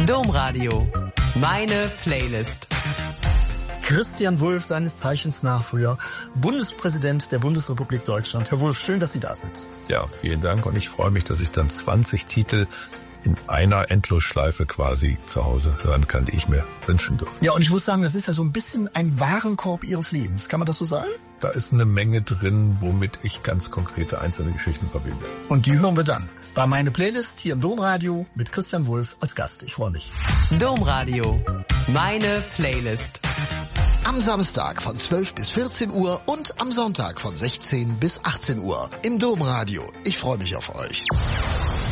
Domradio. Meine Playlist. Christian Wulff, seines Zeichens Nachfolger, Bundespräsident der Bundesrepublik Deutschland. Herr Wulff, schön, dass Sie da sind. Ja, vielen Dank und ich freue mich, dass ich dann 20 Titel in einer Endlosschleife quasi zu Hause hören kann, die ich mir wünschen durfte. Ja, und ich muss sagen, das ist ja so ein bisschen ein Warenkorb Ihres Lebens. Kann man das so sagen? Da ist eine Menge drin, womit ich ganz konkrete einzelne Geschichten verbinde. Und die hören wir dann bei Meine Playlist hier im Domradio mit Christian Wulff als Gast. Ich freue mich. Domradio. Meine Playlist. Am Samstag von 12 bis 14 Uhr und am Sonntag von 16 bis 18 Uhr im Domradio. Ich freue mich auf euch.